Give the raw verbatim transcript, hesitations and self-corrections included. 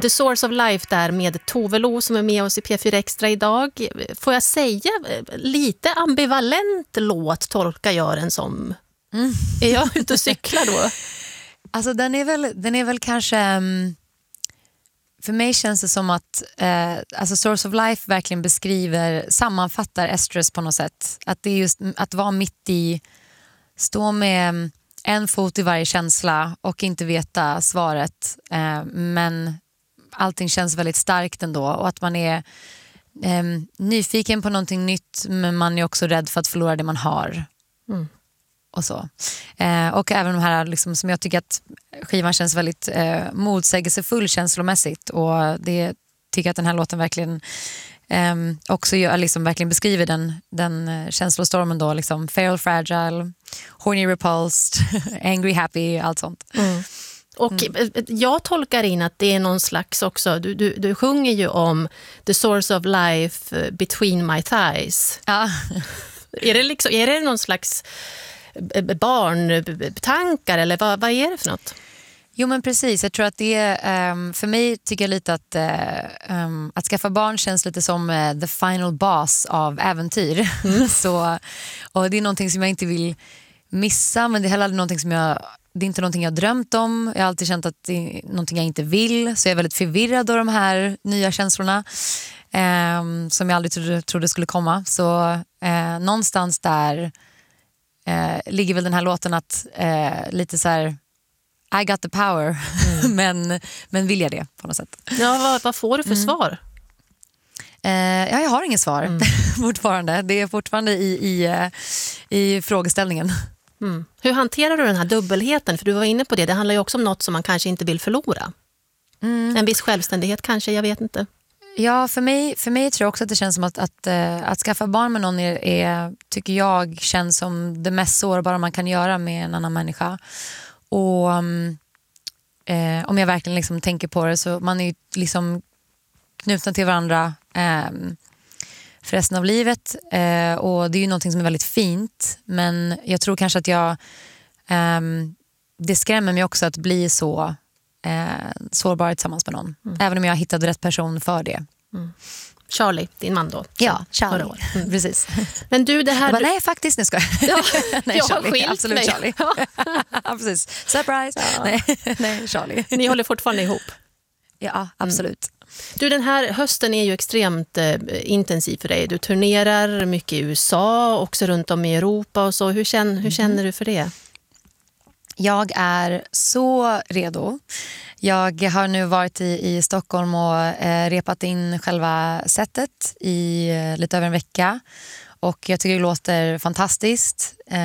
The Source of Life där med Tove Lo som är med oss i P fyra Extra idag. Får jag säga, lite ambivalent låt tolkar jag den som. Mm. Är jag ute och cyklar då? Alltså den är väl, den är väl kanske... Um, för mig känns det som att uh, alltså Source of Life verkligen beskriver, sammanfattar Estrus på något sätt. Att det är just att vara mitt i, stå med en fot i varje känsla och inte veta svaret. Uh, men allting känns väldigt starkt ändå. Och att man är um, nyfiken på någonting nytt, men man är också rädd för att förlora det man har. Mm. Och så. Eh, och även de här liksom, som jag tycker att skivan känns väldigt eh, motsägelsefull känslomässigt, och det tycker jag att den här låten verkligen eh, också gör, liksom, verkligen beskriver den, den eh, känslostormen då, liksom feral fragile, horny repulsed, angry happy, allt sånt. Mm. Och mm. jag tolkar in att det är någon slags också, du, du, du sjunger ju om the source of life between my thighs. Ja. är, det liksom, är det någon slags barntankar eller vad, vad är det för något? Jo men precis, jag tror att det är, um, för mig tycker jag lite att uh, um, att skaffa barn känns lite som uh, the final boss av äventyr. Mm. Så, och det är någonting som jag inte vill missa, men det är heller någonting som jag, det är inte någonting jag har drömt om. Jag har alltid känt att det är någonting jag inte vill, så jag är väldigt förvirrad av de här nya känslorna um, som jag aldrig trodde, trodde skulle komma. Så uh, någonstans där Eh, ligger väl den här låten att eh, lite så här I got the power, mm. men, men vill jag det på något sätt. Ja, vad, vad får du för mm. svar? Eh, ja, jag har inget svar mm. fortfarande. Det är fortfarande i, i, i frågeställningen. Mm. Hur hanterar du den här dubbelheten? För du var inne på det, det handlar ju också om något som man kanske inte vill förlora. Mm. En viss självständighet kanske, jag vet inte. Ja, för mig, för mig tror jag också att det känns som att, att, att skaffa barn med någon är, är, tycker jag, känns som det mest sårbara man kan göra med en annan människa. Och eh, om jag verkligen liksom tänker på det, så man är ju liksom knutna till varandra eh, för resten av livet. Eh, och det är ju någonting som är väldigt fint. Men jag tror kanske att jag eh, det skrämmer mig också att bli så Eh, sårbar tillsammans med någon. Mm. Även om jag hittade rätt person för det. Mm. Charlie, din man då. Ja, Charlie. Mm. Precis. Men du, det här... Bara, nej, faktiskt, nu ska jag. Ja, nej, jag Charlie. har skilt Absolut mig. Charlie. Ja, precis. Surprise. Ja. Nej, nej, Charlie. Ni håller fortfarande ihop? Ja, absolut. Mm. Du, den här hösten är ju extremt eh, intensiv för dig. Du turnerar mycket i U S A, också runt om i Europa och så. Hur känner, hur känner mm. du för det? Jag är så redo. Jag har nu varit i, i Stockholm och eh, repat in själva setet i eh, lite över en vecka. Och jag tycker det låter fantastiskt. Eh,